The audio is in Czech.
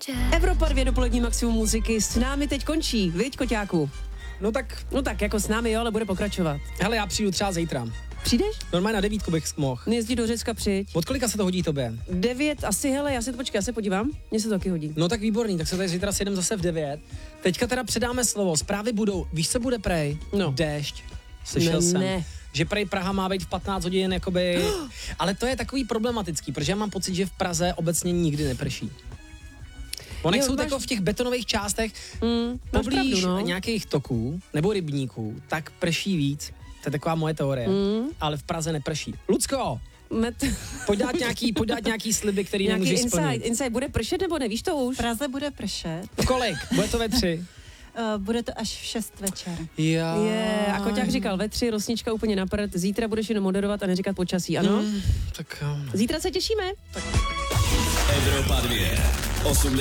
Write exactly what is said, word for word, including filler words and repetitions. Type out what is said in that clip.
Evropa dvě dopolední maximum muziky s námi teď končí, viď, Koťáku? No tak, No tak, jako s námi, jo, ale bude pokračovat. hele, já přijdu třeba zítra. Přijdeš? Normálně na devítku bych mohl. Nejezdí do Řecka, přijď. Od kolika se to hodí tobě? Devět, asi, hele, já se to počkej, já se podívám. Mně se to taky hodí. No tak výborný, tak se tady zítra sjedem zase v devět. Teďka teda předáme slovo, zprávy budou, víš, co bude prej? No. Déšť. Slyšel Ne, jsem. ne. Že prej Praha má být v patnáct hodin, jakoby... Ale to je takový problematický, protože já mám pocit, že v Praze obecně nikdy neprší. Ono Jo, jsou máš- tako v těch betonových částech Mm, máš poblíž pravdu, no. nějakých toků nebo rybníků, tak prší víc. To je taková moje teorie. Mm. Ale v Praze neprší. Lucko, Met... pojď dát nějaký, pojď dát nějaký sliby, který Nějaký nemůžeš inside, splnit. inside, bude pršet nebo nevíš to už? V Praze bude pršet, Kolik? Bude to ve tři? uh, bude to až v šest večer. Já. Je, a Koťák říkal ve tři, Rosnička úplně na prd, zítra budeš jenom moderovat a neříkat počasí, ano? Mm, tak jo. Zítra se těšíme. Evropa dvě, osmdesát